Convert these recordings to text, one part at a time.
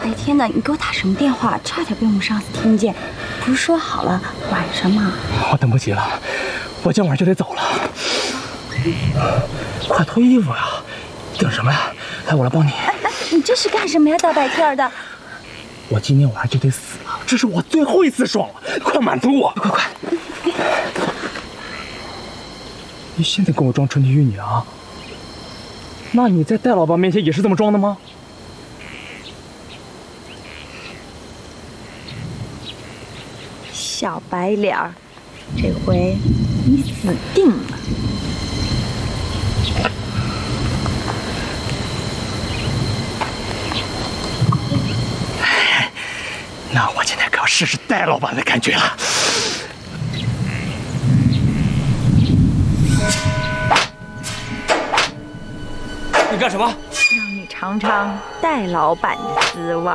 哎天哪，你给我打什么电话？差点被我们上司听见。不是说好了晚上吗？ 我等不及了，我今晚就得走了。快脱衣服呀！等什么呀？来，我来帮你。 哎，你这是干什么呀？大白天的。 我今天晚上就得死了，这是我最后一次爽了，快满足我！快！你现在跟我装纯洁玉女啊？那你在戴老板面前也是这么装的吗？ 小白脸儿，这回你死定了！ 那我今天可要试试戴老板的感觉了。你干什么？ 让你尝尝戴老板的滋味。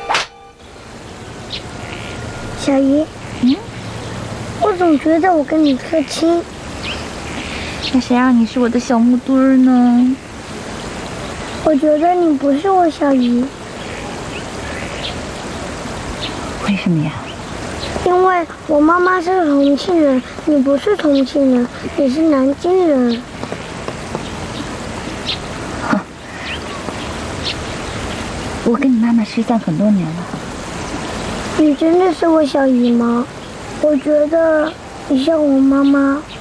小姨，我总觉得我跟你特亲。 那谁让你是我的小木墩儿呢？ 我觉得你不是我小姨。 为什么呀？ 因为我妈妈是重庆人，你不是重庆人，你是南京人。 我跟你妈妈失散很多年了。 你真的是我小姨吗？我觉得你像我妈妈。